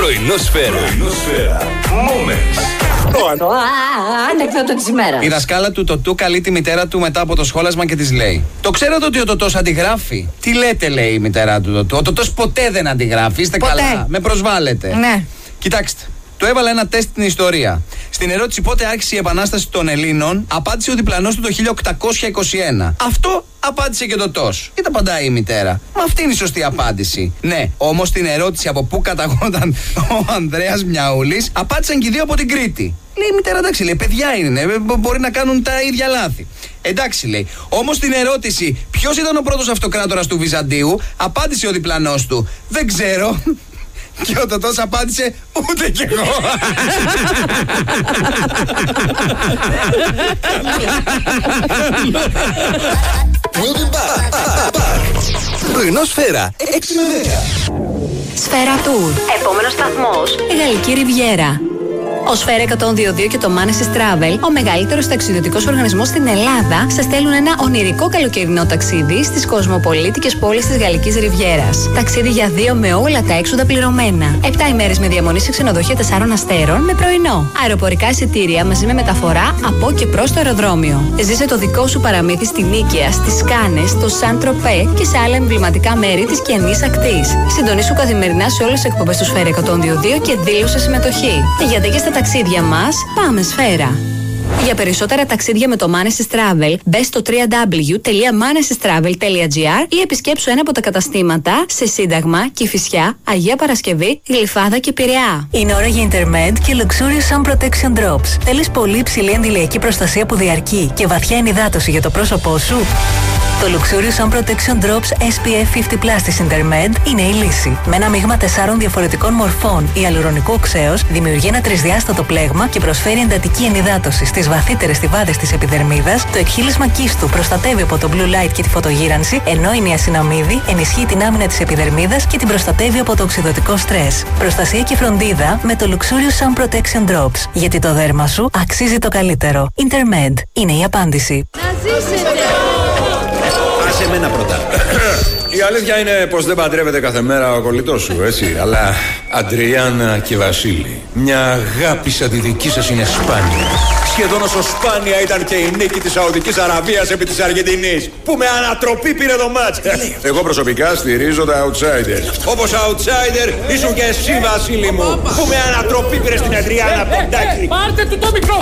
Πρωινόσφαιρα. Moments. Ανέκδοτο της ημέρας. Η δασκάλα του Τωτού καλεί τη μητέρα του μετά από το σχόλασμα και της λέει: Το ξέρετε ότι ο Τωτός αντιγράφει? Τι λέτε, λέει η μητέρα του Τωτού. Ο Τωτός ποτέ δεν αντιγράφει. Είστε ποτέ καλά. Με προσβάλλετε. Ναι. Κοιτάξτε. Του έβαλα ένα τεστ στην ιστορία. Στην ερώτηση πότε άρχισε η Επανάσταση των Ελλήνων, απάντησε ο διπλανός του το 1821. Αυτό απάντησε και το Τος. Και τα απαντάει η μητέρα. Μα αυτή είναι η σωστή απάντηση. Ναι, όμως στην ερώτηση από πού καταγόταν ο Ανδρέας Μιαούλης, απάντησαν και οι δύο από την Κρήτη. Λέει η μητέρα, εντάξει, λέει, παιδιά είναι, μπορεί να κάνουν τα ίδια λάθη. Εντάξει, λέει. Όμως στην ερώτηση ποιος ήταν ο πρώτος αυτοκράτορας του Βυζαντίου, απάντησε ο διπλανός του: Δεν ξέρω. Και ο Τωτός απάντησε: Ούτε κι εγώ. Πρωινόσφαιρα 6 με 10. Σφαίρα Tour. Επόμενος σταθμός, η Γαλλική Ριβιέρα. Ο Σφαίρα 102.2 και το Manesis Travel, ο μεγαλύτερος ταξιδιωτικός οργανισμός στην Ελλάδα, σας στέλνουν ένα ονειρικό καλοκαιρινό ταξίδι στις κοσμοπολίτικες πόλεις της Γαλλικής Ριβιέρας. Ταξίδι για 2 με όλα τα έξοδα πληρωμένα. 7 ημέρες με διαμονή σε ξενοδοχεία 4 αστέρων με πρωινό. Αεροπορικά εισιτήρια μαζί με μεταφορά από και προς το αεροδρόμιο. Ζήσε το δικό σου παραμύθι στη Νίκαια, στις Κάνες, στο Σαν Τροπέ και σε άλλα εμβληματικά μέρη της Κενής Ακτής. Συντονίσου καθημερινά σε όλες τις εκπομπές του Σφαίρα 102.2 και δήλωσε συμμετοχή. Γιατί και στα ταξίδια μας πάμε Σφαίρα. Για περισσότερα ταξίδια με το Manesis Travel, μπες στο www.manesistravel.gr ή επισκέψου ένα από τα καταστήματα σε Σύνταγμα, Κηφισιά, Αγία Παρασκευή, Γλυφάδα και Πειραιά. Είναι ώρα για Intermed και Luxurious Sun Protection Drops. Θέλεις πολύ υψηλή αντιλιακή προστασία που διαρκεί και βαθιά ενυδάτωση για το πρόσωπό σου? Το Luxurious Sun Protection Drops SPF 50+ της Intermed είναι η λύση. Με ένα μείγμα 4 διαφορετικών μορφών ιαλουρονικού οξέως δημιουργεί ένα τρισδιάστατο πλέγμα και προσφέρει εντατική ενυδάτωση στις βαθύτερες στιβάδες της επιδερμίδας. Το εκχύλισμα κύστου προστατεύει από το blue light και τη φωτογύρανση, ενώ η νιασιναμίδη ενισχύει την άμυνα της επιδερμίδας και την προστατεύει από το οξυδωτικό στρες. Προστασία και φροντίδα με το Luxurious Sun Protection Drops. Γιατί το δέρμα σου αξίζει το καλύτερο. Intermed είναι η απάντηση. Σε μένα πρώτα. Η αλήθεια είναι πως δεν παντρεύεται κάθε μέρα ο κολλητός σου, έτσι. Αλλά Αντριάννα και Βασίλη, μια αγάπη σαν τη δική σας είναι σπάνια. Σχεδόν όσο σπάνια ήταν και η νίκη της Σαουδικής Αραβίας επί της Αργεντινής, που με ανατροπή πήρε το μάτς. Εγώ προσωπικά στηρίζω τα outsider. Όπως outsider ήσουν και εσύ, Βασίλη μου, που με ανατροπή πήρε στην Αντριάννα Πεντάκη. Πάρτε του το μικρόφωνο!